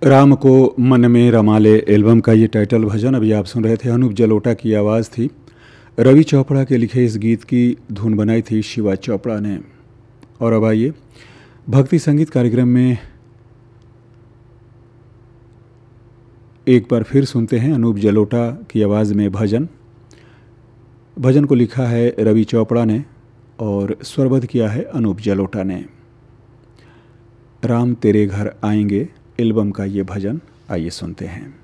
राम को मन में रमाले एल्बम का ये टाइटल भजन अभी आप सुन रहे थे। अनूप जलोटा की आवाज़ थी। रवि चोपड़ा के लिखे इस गीत की धुन बनाई थी शिवा चोपड़ा ने। और अब आइए भक्ति संगीत कार्यक्रम में एक बार फिर सुनते हैं अनूप जलोटा की आवाज़ में भजन। भजन को लिखा है रवि चोपड़ा ने और स्वरबद्ध किया है अनूप जलोटा ने। राम तेरे घर आएंगे एल्बम का ये भजन आइए सुनते हैं।